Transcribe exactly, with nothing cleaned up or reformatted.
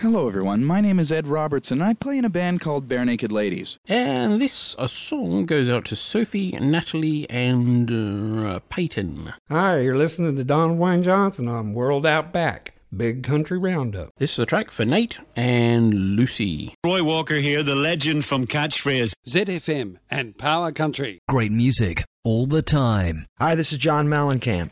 Hello everyone, my name is Ed Robertson and I play in a band called Bare Naked Ladies. And this a song goes out to Sophie, Natalie, and uh, Peyton. Hi, you're listening to Don Wayne Johnson on World Out Back, Big Country Roundup. This is a track for Nate and Lucy. Roy Walker here, the legend from Catchphrase. Z F M and Power Country. Great music all the time. Hi, this is John Mellencamp.